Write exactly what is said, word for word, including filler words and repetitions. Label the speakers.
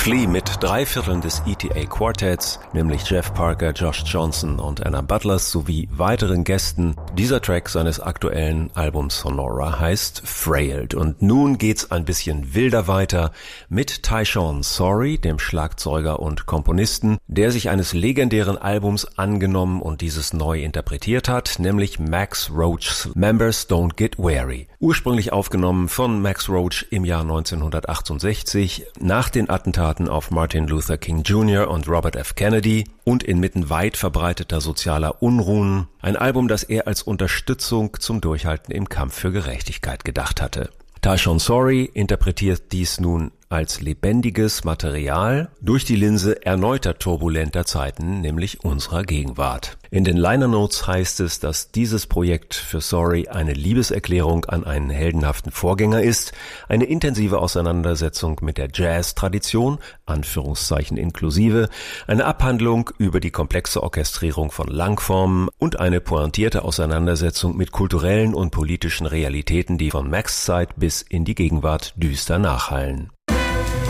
Speaker 1: Flea mit drei Vierteln des E T A Quartetts, nämlich Jeff Parker, Josh Johnson und Anna Butlers sowie weiteren Gästen. Dieser Track seines aktuellen Albums Sonora heißt Frailed. Und nun geht's ein bisschen wilder weiter mit Tyshawn Sorey, dem Schlagzeuger und Komponisten, der sich eines legendären Albums angenommen und dieses neu interpretiert hat, nämlich Max Roach's Members Don't Get Weary. Ursprünglich aufgenommen von Max Roach im Jahr neunzehnhundertachtundsechzig, nach den Attentaten auf Martin Luther King Junior und Robert F. Kennedy und inmitten weit verbreiteter sozialer Unruhen. Ein Album, das er als Unterstützung zum Durchhalten im Kampf für Gerechtigkeit gedacht hatte. Tyshawn Sorey interpretiert dies nun als lebendiges Material durch die Linse erneuter turbulenter Zeiten, nämlich unserer Gegenwart. In den Liner Notes heißt es, dass dieses Projekt für Sorey eine Liebeserklärung an einen heldenhaften Vorgänger ist, eine intensive Auseinandersetzung mit der Jazz-Tradition, Anführungszeichen inklusive, eine Abhandlung über die komplexe Orchestrierung von Langformen und eine pointierte Auseinandersetzung mit kulturellen und politischen Realitäten, die von Max' Zeit bis in die Gegenwart düster nachhallen.